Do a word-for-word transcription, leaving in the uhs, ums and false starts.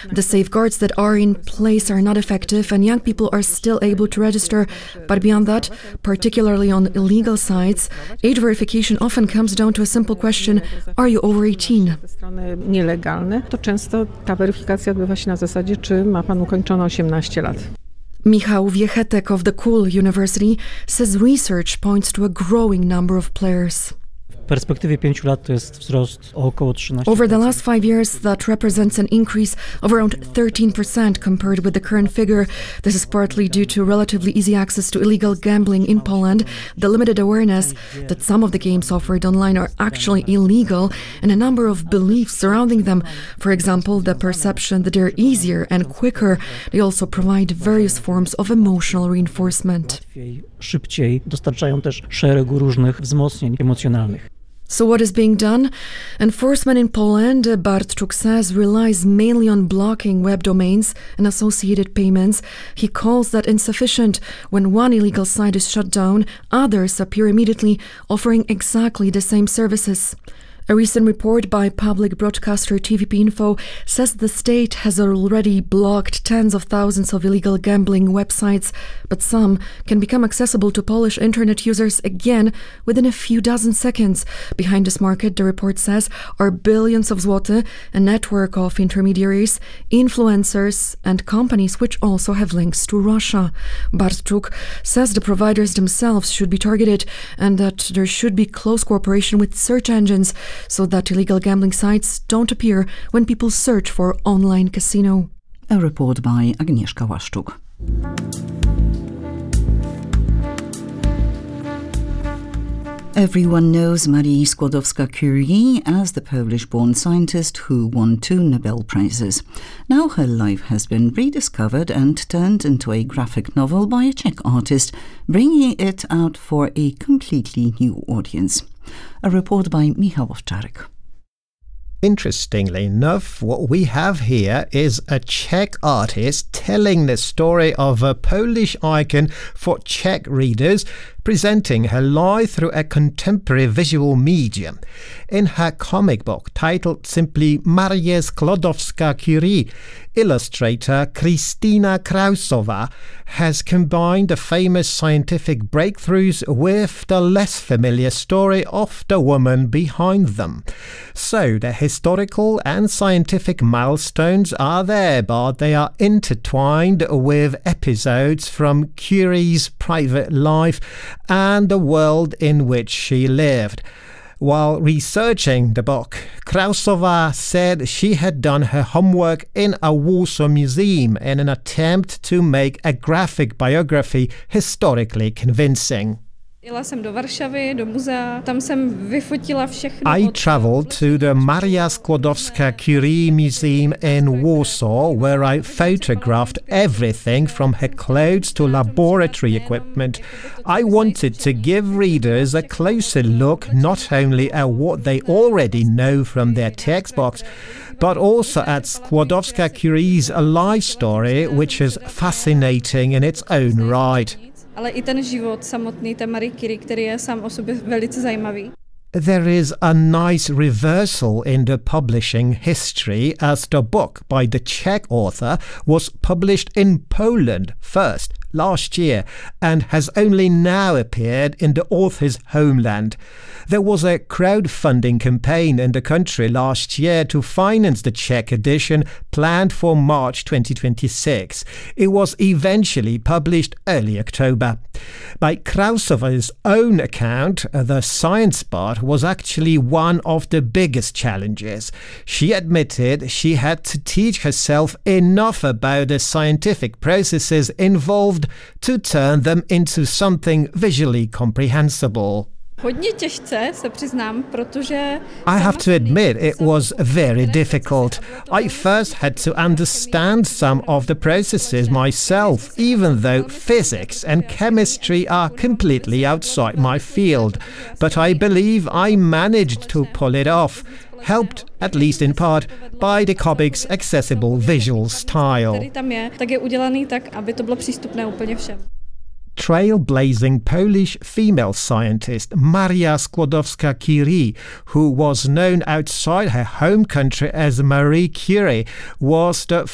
The safeguards that are in place are not effective and young people are still able to register. But beyond that, particularly on illegal sites, age verification often comes down to a simple question: are you over eighteen? Nielegalne, to często ta weryfikacja odbywa się na zasadzie, czy ma pan ukończone osiemnaście lat. Michał Wiechetek of the K U L University says research points to a growing number of players. W perspektywie pięciu lat to jest wzrost o około trzynaście procent. Over the last five years, that represents an increase of around thirteen percent compared with the current figure. This is partly due to relatively easy access to illegal gambling in Poland, the limited awareness that some of the games offered online are actually illegal, and a number of beliefs surrounding them. For example, the perception that they're easier and quicker. They also provide various forms of emotional reinforcement. Szybciej dostarczają też szeregu różnych wzmocnień emocjonalnych. So what is being done? Enforcement in Poland, Bartczuk says, relies mainly on blocking web domains and associated payments. He calls that insufficient. When one illegal site is shut down, others appear immediately, offering exactly the same services. A recent report by public broadcaster T V P Info says the state has already blocked tens of thousands of illegal gambling websites, but some can become accessible to Polish internet users again within a few dozen seconds. Behind this market, the report says, are billions of zloty, a network of intermediaries, influencers and companies which also have links to Russia. Bartczuk says the providers themselves should be targeted and that there should be close cooperation with search engines, so that illegal gambling sites don't appear when people search for online casino. A report by Agnieszka Łaszczuk. Everyone knows Marii Skłodowska-Curie as the Polish-born scientist who won two Nobel Prizes. Now her life has been rediscovered and turned into a graphic novel by a Czech artist, bringing it out for a completely new audience. A report by Michał Owczarek. Interestingly enough, what we have here is a Czech artist telling the story of a Polish icon for Czech readers, presenting her life through a contemporary visual medium. In her comic book, titled simply Maria Skłodowska-Curie, illustrator Kristina Krausowa has combined the famous scientific breakthroughs with the less familiar story of the woman behind them. So the historical and scientific milestones are there, but they are intertwined with episodes from Curie's private life and the world in which she lived. While researching the book, Krausowa said she had done her homework in a Warsaw museum in an attempt to make a graphic biography historically convincing. I travelled to the Maria Skłodowska-Curie Museum in Warsaw, where I photographed everything from her clothes to laboratory equipment. I wanted to give readers a closer look not only at what they already know from their textbooks, but also at Skłodowska-Curie's life story, which is fascinating in its own right. Ale i ten život samotný té Marie Curie, který je sám o sobě velice zajímavý. There is a nice reversal in the publishing history, as the book by the Czech author was published in Poland first last year and has only now appeared in the author's homeland. There was a crowdfunding campaign in the country last year to finance the Czech edition planned for March twenty twenty-six. It was eventually published early October. By Krausova's own account, the science part was actually one of the biggest challenges. She admitted she had to teach herself enough about the scientific processes involved to turn them into something visually comprehensible. I have to admit it was very difficult. I first had to understand some of the processes myself, even though physics and chemistry are completely outside my field. But I believe I managed to pull it off, helped, at least in part, by the comic's accessible visual style. Trailblazing Polish female scientist Maria Skłodowska-Curie, who was known outside her home country as Marie Curie, was the